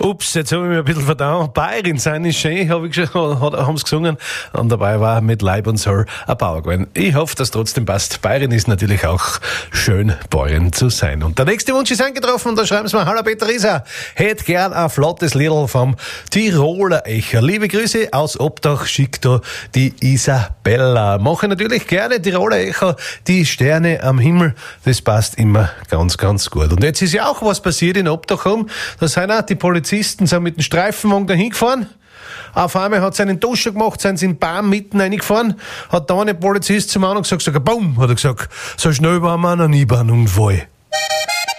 Ups, jetzt habe ich mich ein bisschen verdammt. Bayerin sein ist schön, haben sie gesungen. Und dabei war mit Leib und Soul ein Bauer gewesen. Ich hoffe, dass trotzdem passt. Bayerin ist natürlich auch schön, Bäuerin zu sein. Und der nächste Wunsch ist eingetroffen und da schreiben sie mir: Hallo Peter Rieser, hätt gern ein flottes Liedl vom Tiroler Echer. Liebe Grüße aus Obdach, schickt da die Isabella. Mache natürlich gerne Tiroler Echer, die Sterne am Himmel. Das passt immer ganz, ganz gut. Und jetzt ist ja auch was passiert in Obdach. Da sind auch die Polizisten sind mit dem Streifenwagen da hingefahren. Auf einmal hat sie einen Toscher gemacht, sind sie in den Baum mitten reingefahren, hat da eine Polizist zum Mann gesagt, BOOM, hat er gesagt, so schnell war man noch nie bei einem Unfall.